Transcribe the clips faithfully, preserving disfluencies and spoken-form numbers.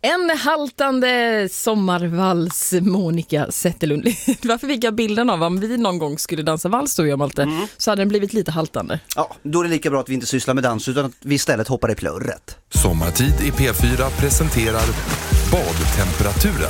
En haltande sommarvals, Monica Zetterlund. Varför fick jag bilden av om vi någon gång skulle dansa vals då, jag Malte, mm. så hade den blivit lite haltande. Ja, då är det lika bra att vi inte sysslar med dans utan att vi istället hoppar i plurret. Sommartid i P fyra presenterar badtemperaturen.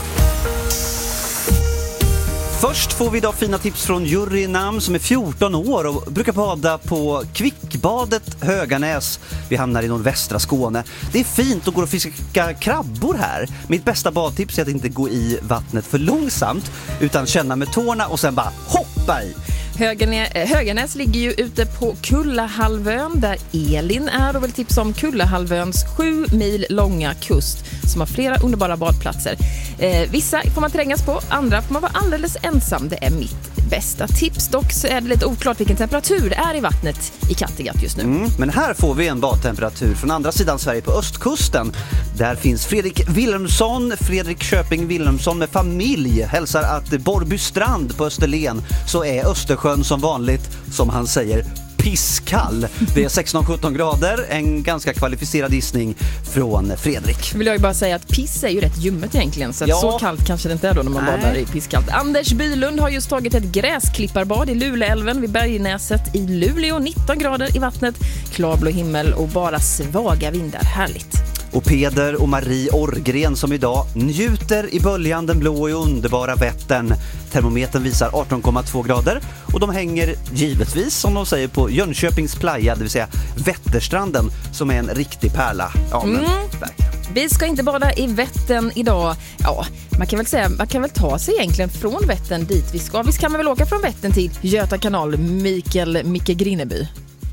Först får vi idag fina tips från Jurynam som är fjorton år och brukar bada på Kvickbadet Höganäs. Vi hamnar i nordvästra Skåne. Det är fint att gå och fiska krabbor här. Mitt bästa badtips är att inte gå i vattnet för långsamt utan känna med tårna och sen bara hoppa i. Höganäs, Höganäs ligger ju ute på Kullahalvön där Elin är och vill tipsa om Kullahalvöns sju mil långa kust som har flera underbara badplatser. Eh, vissa får man trängas på, andra får man vara alldeles ensam. Det är mitt bästa tips. Dock så är det lite oklart vilken temperatur det är i vattnet i Kattegatt just nu. Mm, men här får vi en badtemperatur från andra sidan Sverige på östkusten. Där finns Fredrik Wilhelmsson, Fredrik Köping Wilhelmsson med familj. Hälsar att Borrby strand på Österlen så är Östersjön som vanligt, som han säger, pisskall. Det är sexton sjutton grader, en ganska kvalificerad gissning från Fredrik. Vill jag ju bara säga att piss är ju rätt ljummet egentligen, så att ja. så kallt kanske det inte är då när man Nej. badar i pisskallt. Anders Bylund har just tagit ett gräsklipparbad i Luleälven vid Bergnäset i Luleå, nitton grader i vattnet, klarblå himmel och bara svaga vindar, härligt. Och Peder och Marie Orgren som idag njuter i böljan den blå och underbara Vättern. Termometern visar arton komma två grader och de hänger givetvis, som de säger, på Jönköpings playa, det vill säga Vätterstranden, som är en riktig pärla. Ja, men, mm. Vi ska inte bada i Vättern idag. Ja, man kan väl säga, man kan väl ta sig egentligen från Vättern dit vi ska. Visst kan man väl åka från Vättern till Göta kanal, Mikael Micke Grineby?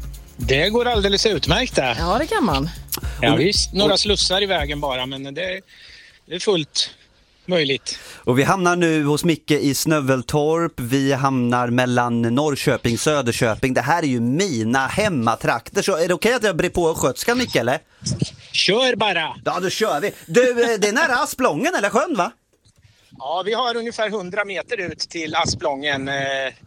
Det går alldeles utmärkt där. Ja, det kan man. Ja, visst, några slussar i vägen bara, men det, det är fullt möjligt. Och vi hamnar nu hos Micke i Snöveltorp. Vi hamnar mellan Norrköping och Söderköping. Det här är ju mina hemmatrakter. Så är det okej att jag blir på skötskan, Micke, eller? Kör bara! Ja, då kör vi. Du, det är nära Asplången eller sjön, va? Ja, vi har ungefär hundra meter ut till Asplången eh,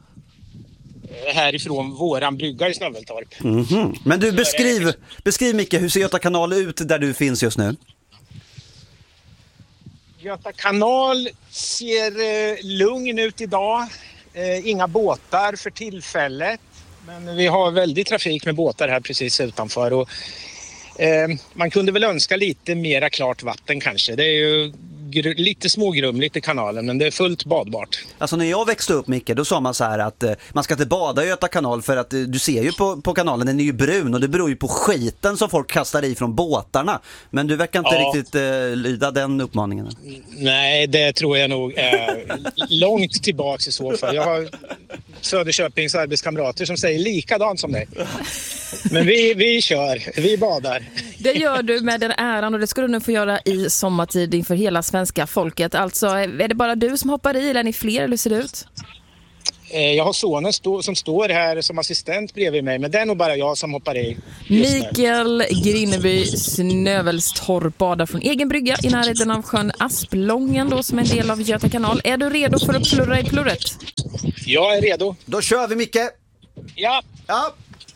härifrån våran brygga i Snöveltorp. Mm-hmm. Men du, beskriv, beskriv Micke, hur ser Göta kanal ut där du finns just nu? Göta kanal ser eh, lugn ut idag. Eh, inga båtar för tillfället. Men vi har väldigt trafik med båtar här precis utanför. Och, eh, man kunde väl önska lite mera klart vatten kanske. Det är ju gr- lite smågrumligt i kanalen, men det är fullt badbart. Alltså när jag växte upp, Micke, då sa man så här att eh, man ska inte bada i Göta kanal för att eh, du ser ju på, på kanalen, den är ju brun och det beror ju på skiten som folk kastar i från båtarna. Men du verkar inte ja. riktigt eh, lyda den uppmaningen. Nej, det tror jag nog är långt tillbaks i så fall. Jag har Söderköpings arbetskamrater som säger likadant som dig. Men vi, vi kör, vi badar. Det gör du med den äran och det ska du nu få göra i sommartid inför hela svenska folket. Alltså, är det bara du som hoppar i eller är ni fler, eller ser det ut? Jag har sonen stå, som står här som assistent bredvid mig, men det är nog bara jag som hoppar i. Mikael Grineby, Snöveltorp, badar från egen brygga i närheten av sjön Asplången då, som är en del av Göta kanal. Är du redo för att plurra i plurret? Jag är redo. Då kör vi, Micke. Ja. Ja.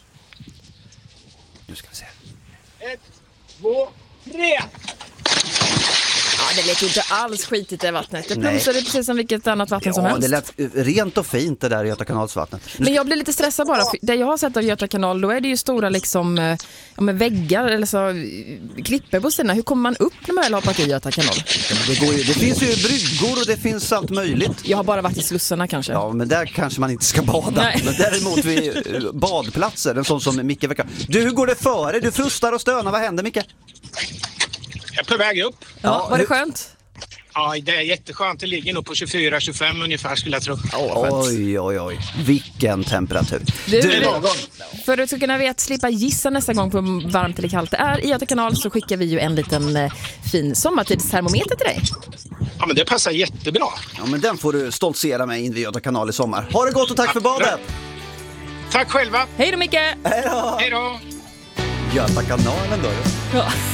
Nu ska vi se. Ett, två, tre. Ja, det lät ju inte alls skitigt i vattnet. Det plumsade precis som vilket annat vatten ja, som helst. Ja, det lät rent och fint det där Göta kanalsvattnet. Men jag blir lite stressad bara. För det jag har sett av Göta kanal, då är det ju stora liksom, ja, med väggar eller så klipper på sidan. Hur kommer man upp när man väl har hoppat i Göta kanal? Det, går ju, det finns ju bryggor och det finns allt möjligt. Jag har bara varit i slussarna kanske. Ja, men där kanske man inte ska bada. Nej. Men däremot vid badplatser, en sån som Micke verkar. Du, hur går det före? Du frustar och stönar. Vad händer, Micke? Jag är på väg upp. Ja, ja, var det skönt? Ja, det är jätteskönt. Det ligger nog på tjugofyra tjugofem ungefär, skulle jag tro. Oh, oj, oj, oj. Vilken temperatur. Du, du, för att du ska kunna veta, slippa gissa nästa gång på hur varmt eller kallt det är i Göta kanal, så skickar vi ju en liten eh, fin sommartidstermometer till dig. Ja, men det passar jättebra. Ja, men den får du stoltsera med in vid Göta kanal i sommar. Ha det gott och tack ja, för badet. Tack själva. Hej då, Micke. Hej då. Hej då. Göta kanalen då. Ja.